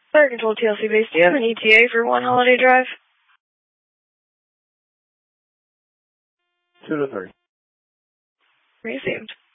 Fire Control TLC base. Do you have an ETA for one holiday drive? 2 to 3. Received.